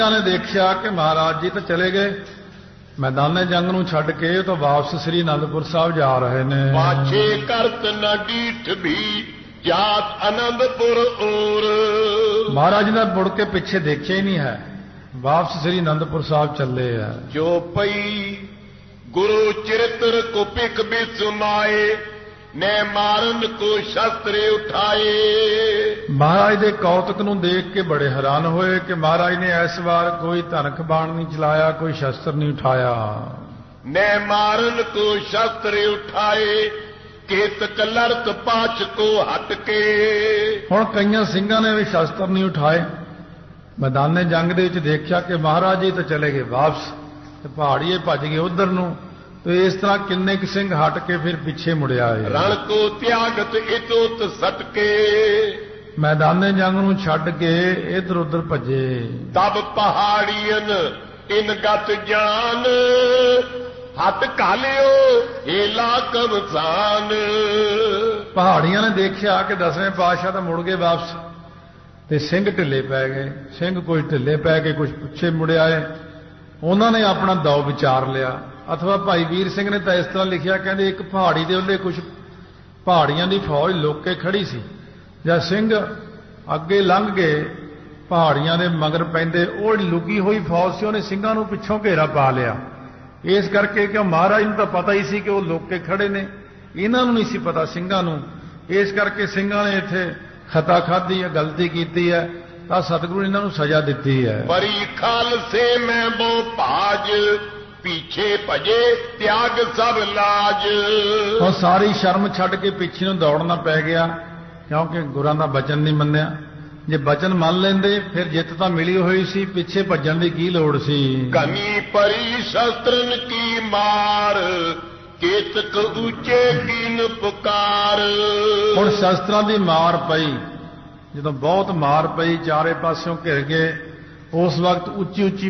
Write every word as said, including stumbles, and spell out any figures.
ਨੇ ਦੇਖਿਆ ਕਿ ਮਹਾਰਾਜ ਜੀ ਤਾਂ ਚਲੇ ਗਏ, ਮੈਦਾਨੇ ਜੰਗ ਨੂੰ ਛੱਡ ਕੇ ਤਾਂ ਵਾਪਸ ਸ੍ਰੀ ਅਨੰਦਪੁਰ ਸਾਹਿਬ ਜਾ ਰਹੇ ਨੇ। ਪਾਛੇ ਕਰਤ ਨਾ ਡੀਠ ਵੀ ਜਾਤ ਅਨੰਦਪੁਰ ਔਰ। ਮਹਾਰਾਜ ਨੇ ਮੁੜ ਕੇ ਪਿੱਛੇ ਦੇਖਿਆ ਹੀ ਨਹੀਂ ਹੈ, ਵਾਪਸ ਸ੍ਰੀ ਅਨੰਦਪੁਰ ਸਾਹਿਬ ਚੱਲੇ ਆ। ਜੋ ਪਈ ਗੁਰੂ ਚਰਿਤਰ ਕੋ ਪਿਕ ਬਿਸਮਾਏ ਨੇ ਮਾਰਨ ਕੋ ਸ਼ਸਤਰ ਉਠਾਏ। ਮਹਾਰਾਜ ਦੇ ਕੌਤਕ ਨੂੰ ਦੇਖ ਕੇ ਬੜੇ ਹੈਰਾਨ ਹੋਏ ਕਿ ਮਹਾਰਾਜ ਨੇ ਇਸ ਵਾਰ ਕੋਈ ਧਨਕ ਬਾਣ ਨਹੀਂ ਚਲਾਇਆ, ਕੋਈ ਸ਼ਸਤਰ ਨਹੀਂ ਉਠਾਇਆ। ਨੇ ਮਾਰਨ ਕੋ ਸ਼ਸਤਰ ਉਠਾਏ ਕੇਤਕ ਲੜਤ ਪਾਛ ਕੋ ਹਟ ਕੇ। ਹੁਣ ਕਈਆਂ ਸਿੰਘਾਂ ਨੇ ਵੀ ਸ਼ਸਤਰ ਨਹੀਂ ਉਠਾਏ। ਮੈਦਾਨੇ ਜੰਗ ਦੇ ਵਿੱਚ ਦੇਖਿਆ ਕਿ ਮਹਾਰਾਜ ਜੀ ਤਾਂ ਚਲੇ ਗਏ ਵਾਪਸ, ਤੇ ਪਹਾੜੀਏ ਭੱਜ ਗਏ ਉਧਰ ਨੂੰ। ਤੇ ਇਸ ਤਰ੍ਹਾਂ ਕਿੰਨੇ ਕੁ ਸਿੰਘ ਹਟ ਕੇ ਫਿਰ ਪਿੱਛੇ ਮੁੜਿਆ ਆਏ। ਰਣ ਕੋ ਤਿਆਗਤ ਇਤੋਤ ਸਟਕੇ। ਮੈਦਾਨੇ ਜੰਗ ਨੂੰ ਛੱਡ ਕੇ ਇਧਰ ਉਧਰ ਭੱਜੇ। ਤਬ ਪਹਾੜੀਅਨ ਇਨ ਗਤ ਜਾਨ ਹੱਥ ਘਾਲਿਓ ਏਲਾ ਕਮਸਾਨ। ਪਹਾੜੀਆਂ ਨੇ ਦੇਖਿਆ ਕਿ ਦਸਵੇਂ ਪਾਤਸ਼ਾਹ ਤਾਂ ਮੁੜ ਗਏ ਵਾਪਸ, ਤੇ ਸਿੰਘ ਢਿੱਲੇ ਪੈ ਗਏ। ਸਿੰਘ ਕੁਝ ਢਿੱਲੇ ਪੈ ਕੇ ਕੁਝ ਪਿੱਛੇ ਮੁੜ ਆਏ। ਉਹਨਾਂ ਨੇ ਆਪਣਾ ਦੌ ਵਿਚਾਰ ਲਿਆ। ਅਥਵਾ ਭਾਈ ਵੀਰ ਸਿੰਘ ਨੇ ਤਾਂ ਇਸ ਤਰ੍ਹਾਂ ਲਿਖਿਆ, ਕਹਿੰਦੇ ਇੱਕ ਪਹਾੜੀ ਦੇ ਉੱਤੇ ਕੁਝ ਪਹਾੜੀਆਂ ਦੀ ਫੌਜ ਲੁੱਕ ਕੇ ਖੜੀ ਸੀ। ਜਦ ਸਿੰਘ ਅੱਗੇ ਲੰਘ ਗਏ, ਪਹਾੜੀਆਂ ਦੇ ਮਗਰ ਪੈਂਦੇ ਉਹ ਲੁਕੀ ਹੋਈ ਫੌਜ ਸੀ, ਉਹਨੇ ਸਿੰਘਾਂ ਨੂੰ ਪਿੱਛੋਂ ਘੇਰਾ ਪਾ ਲਿਆ। ਇਸ ਕਰਕੇ ਕਿ ਮਹਾਰਾਜ ਨੂੰ ਤਾਂ ਪਤਾ ਹੀ ਸੀ ਕਿ ਉਹ ਲੁੱਕ ਕੇ ਖੜੇ ਨੇ, ਇਹਨਾਂ ਨੂੰ ਨਹੀਂ ਸੀ ਪਤਾ ਸਿੰਘਾਂ ਨੂੰ। ਇਸ ਕਰਕੇ ਸਿੰਘਾਂ ਨੇ ਇੱਥੇ ਖਤਾ ਖਾਧੀ ਹੈ, ਗਲਤੀ ਕੀਤੀ ਹੈ, ਤਾਂ ਸਤਿਗੁਰੂ ਨੇ ਇਹਨਾਂ ਨੂੰ ਸਜ਼ਾ ਦਿੱਤੀ ਹੈ। ਪਰੀ ਖਾਲਸੇ ਮੈਂ ਬੋ ਭਾਜ ਪਿੱਛੇ ਭਜੇ ਤਿਆਗ ਸਭ ਲਾਜ। ਹੁਣ ਸਾਰੀ ਸ਼ਰਮ ਛੱਡ ਕੇ ਪਿੱਛੇ ਨੂੰ ਦੌੜਨਾ ਪੈ ਗਿਆ, ਕਿਉਂਕਿ ਗੁਰਾਂ ਦਾ ਬਚਨ ਨਹੀਂ ਮੰਨਿਆ। ਜੇ ਬਚਨ ਮੰਨ ਲੈਂਦੇ ਫਿਰ ਜਿੱਤ ਤਾਂ ਮਿਲੀ ਹੋਈ ਸੀ, ਪਿੱਛੇ ਭੱਜਣ ਦੀ ਕੀ ਲੋੜ ਸੀ। ਕਮੀ ਪਰੀ ਸ਼ਸਤਰਨ ਕੀ ਮਾਰ ਕੇਤਕ ਉੱਚੇ ਕੀਨ ਪੁਕਾਰ। ਹੁਣ ਸ਼ਸਤਰਾਂ ਦੀ ਮਾਰ ਪਈ, ਜਦੋਂ ਬਹੁਤ ਮਾਰ ਪਈ, ਚਾਰੇ ਪਾਸਿਓਂ ਘਿਰ ਗਏ, ਉਸ ਵਕਤ ਉੱਚੀ ਉੱਚੀ